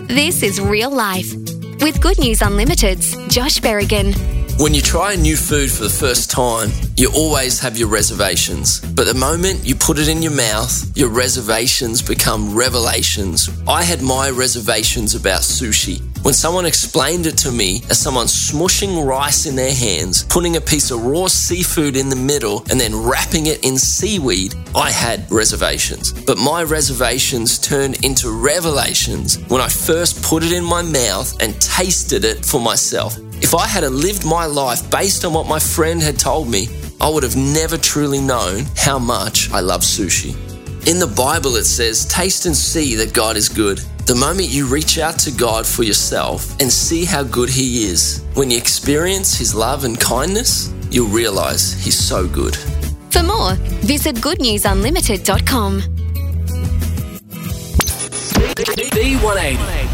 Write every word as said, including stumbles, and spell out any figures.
This is real life. With Good News Unlimited's Josh Berrigan. When you try a new food for the first time, you always have your reservations. But the moment you put it in your mouth, your reservations become revelations. I had my reservations about sushi. When someone explained it to me as someone smushing rice in their hands, putting a piece of raw seafood in the middle, and then wrapping it in seaweed, I had reservations. But my reservations turned into revelations when I first put it in my mouth and tasted it for myself. If I had lived my life based on what my friend had told me, I would have never truly known how much I love sushi. In the Bible it says, taste and see that God is good. The moment you reach out to God for yourself and see how good He is, when you experience His love and kindness, you'll realise He's so good. For more, visit good news unlimited dot com. D one eighty.